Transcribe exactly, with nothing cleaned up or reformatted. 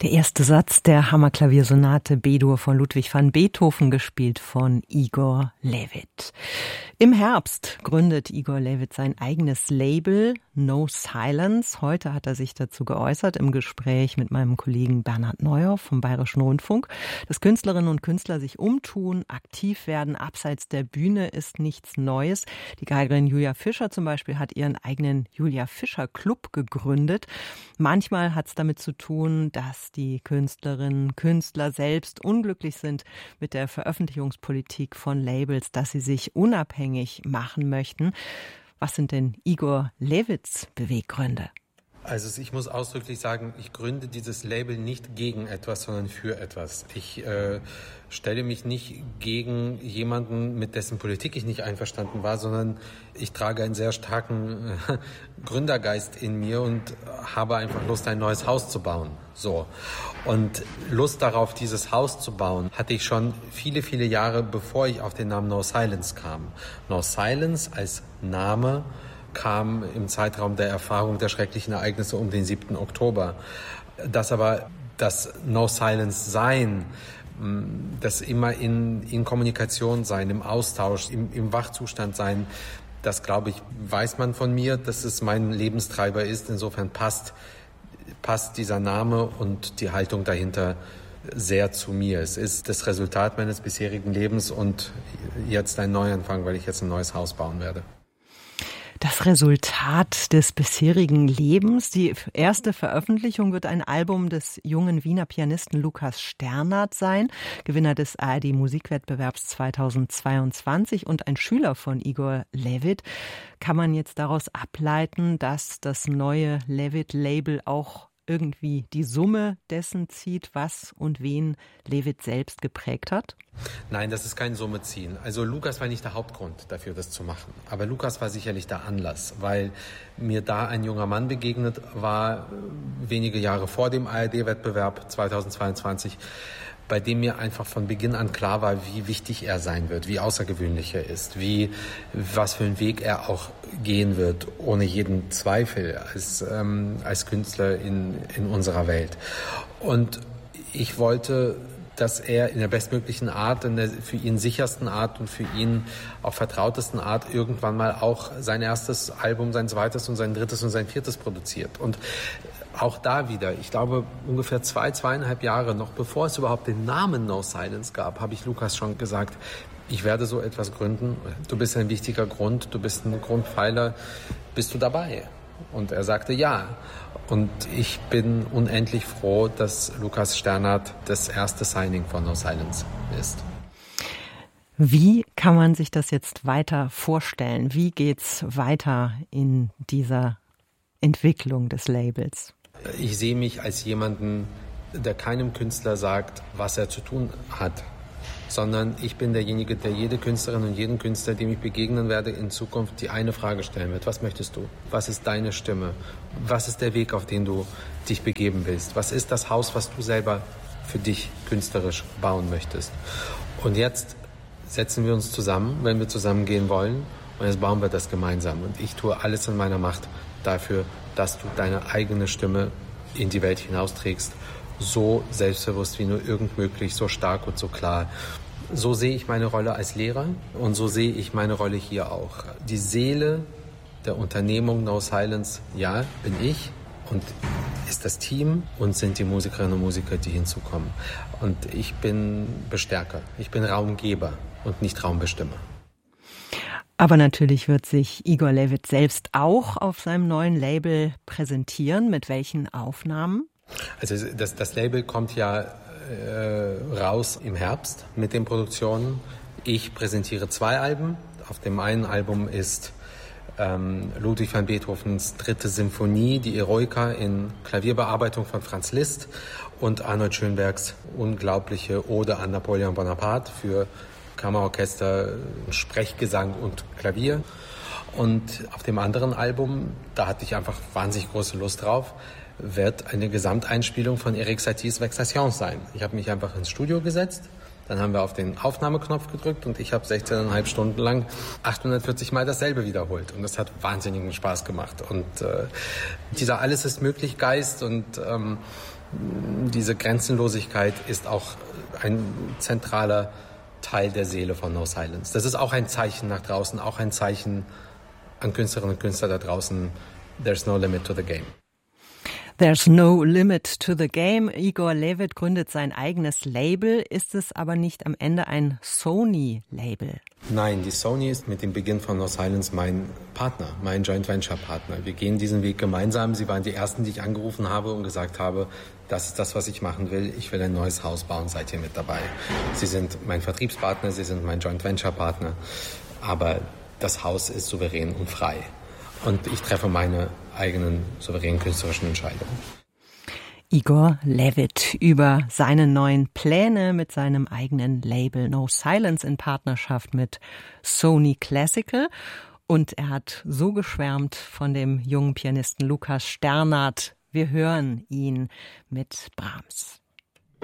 Der erste Satz der Hammerklaviersonate B-Dur von Ludwig van Beethoven, gespielt von Igor Levit. Im Herbst gründet Igor Levit sein eigenes Label No Silence. Heute hat er sich dazu geäußert im Gespräch mit meinem Kollegen Bernhard Neuhoff vom Bayerischen Rundfunk. Dass Künstlerinnen und Künstler sich umtun, aktiv werden, abseits der Bühne, ist nichts Neues. Die Geigerin Julia Fischer zum Beispiel hat ihren eigenen Julia Fischer Club gegründet. Manchmal hat es damit zu tun, dass die Künstlerinnen und Künstler selbst unglücklich sind mit der Veröffentlichungspolitik von Labels, dass sie sich unabhängig machen möchten. Was sind denn Igor Levits Beweggründe? Also ich muss ausdrücklich sagen, ich gründe dieses Label nicht gegen etwas, sondern für etwas. Ich äh, stelle mich nicht gegen jemanden, mit dessen Politik ich nicht einverstanden war, sondern ich trage einen sehr starken äh, Gründergeist in mir und habe einfach Lust, ein neues Haus zu bauen. So. Und Lust darauf, dieses Haus zu bauen, hatte ich schon viele, viele Jahre, bevor ich auf den Namen No Silence kam. No Silence als Name kam im Zeitraum der Erfahrung der schrecklichen Ereignisse um den siebten Oktober. Dass aber das No Silence Sein, das immer in, in Kommunikation sein, im Austausch, im, im Wachzustand sein, das, glaube ich, weiß man von mir, dass es mein Lebenstreiber ist. Insofern passt, passt dieser Name und die Haltung dahinter sehr zu mir. Es ist das Resultat meines bisherigen Lebens und jetzt ein Neuanfang, weil ich jetzt ein neues Haus bauen werde. Das Resultat des bisherigen Lebens. Die erste Veröffentlichung wird ein Album des jungen Wiener Pianisten Lukas Sternert sein, Gewinner des A R D-Musikwettbewerbs zweitausendzweiundzwanzig und ein Schüler von Igor Levit. Kann man jetzt daraus ableiten, dass das neue Levit-Label auch irgendwie die Summe dessen zieht, was und wen Levit selbst geprägt hat? Nein, das ist kein Summe ziehen. Also Lukas war nicht der Hauptgrund dafür, das zu machen. Aber Lukas war sicherlich der Anlass, weil mir da ein junger Mann begegnet war, wenige Jahre vor dem A R D-Wettbewerb zweitausendzweiundzwanzig, bei dem mir einfach von Beginn an klar war, wie wichtig er sein wird, wie außergewöhnlich er ist, wie, was für einen Weg er auch gehen wird, ohne jeden Zweifel als, ähm, als Künstler in, in unserer Welt. Und ich wollte, dass er in der bestmöglichen Art, in der für ihn sichersten Art und für ihn auch vertrautesten Art irgendwann mal auch sein erstes Album, sein zweites und sein drittes und sein viertes produziert. Und auch da wieder, ich glaube, ungefähr zwei, zweieinhalb Jahre noch bevor es überhaupt den Namen No Silence gab, habe ich Lukas schon gesagt, ich werde so etwas gründen. Du bist ein wichtiger Grund, du bist ein Grundpfeiler, bist du dabei? Und er sagte ja. Und ich bin unendlich froh, dass Lukas Sternert das erste Signing von No Silence ist. Wie kann man sich das jetzt weiter vorstellen? Wie geht's weiter in dieser Entwicklung des Labels? Ich sehe mich als jemanden, der keinem Künstler sagt, was er zu tun hat, sondern ich bin derjenige, der jede Künstlerin und jeden Künstler, dem ich begegnen werde, in Zukunft die eine Frage stellen wird. Was möchtest du? Was ist deine Stimme? Was ist der Weg, auf den du dich begeben willst? Was ist das Haus, was du selber für dich künstlerisch bauen möchtest? Und jetzt setzen wir uns zusammen, wenn wir zusammengehen wollen, und jetzt bauen wir das gemeinsam. Und ich tue alles in meiner Macht dafür, dass du deine eigene Stimme in die Welt hinausträgst, so selbstbewusst wie nur irgend möglich, so stark und so klar. So sehe ich meine Rolle als Lehrer und so sehe ich meine Rolle hier auch. Die Seele der Unternehmung No Silence, ja, bin ich und ist das Team und sind die Musikerinnen und Musiker, die hinzukommen. Und ich bin Bestärker, ich bin Raumgeber und nicht Raumbestimmer. Aber natürlich wird sich Igor Levit selbst auch auf seinem neuen Label präsentieren. Mit welchen Aufnahmen? Also das, das Label kommt ja äh, raus im Herbst mit den Produktionen. Ich präsentiere zwei Alben. Auf dem einen Album ist ähm, Ludwig van Beethovens dritte Symphonie, die Eroica in Klavierbearbeitung von Franz Liszt und Arnold Schönbergs unglaubliche Ode an Napoleon Bonaparte für Kammerorchester, Sprechgesang und Klavier. Und auf dem anderen Album, da hatte ich einfach wahnsinnig große Lust drauf, wird eine Gesamteinspielung von Erik Satie's Vexation sein. Ich habe mich einfach ins Studio gesetzt, Dann haben wir auf den Aufnahmeknopf gedrückt und ich habe sechzehneinhalb Stunden lang achthundertvierzig Mal dasselbe wiederholt. Und das hat wahnsinnigen Spaß gemacht. Und äh, dieser Alles ist möglich Geist und ähm, diese Grenzenlosigkeit ist auch ein zentraler Teil der Seele von No Silence. Das ist auch ein Zeichen nach draußen, auch ein Zeichen an Künstlerinnen und Künstler da draußen. There's no limit to the game. There's no limit to the game. Igor Levit gründet sein eigenes Label. Ist es aber nicht am Ende ein Sony-Label? Nein, die Sony ist mit dem Beginn von No Silence mein Partner, mein Joint Venture Partner. Wir gehen diesen Weg gemeinsam. Sie waren die ersten, die ich angerufen habe und gesagt habe, das ist das, was ich machen will. Ich will ein neues Haus bauen. Seid ihr mit dabei? Sie sind mein Vertriebspartner, Sie sind mein Joint Venture Partner. Aber das Haus ist souverän und frei. Und ich treffe meine eigenen souveränen künstlerischen Entscheidungen. Igor Levit über seine neuen Pläne mit seinem eigenen Label No Silence in Partnerschaft mit Sony Classical. Und er hat so geschwärmt von dem jungen Pianisten Lukas Sternert. Wir hören ihn mit Brahms.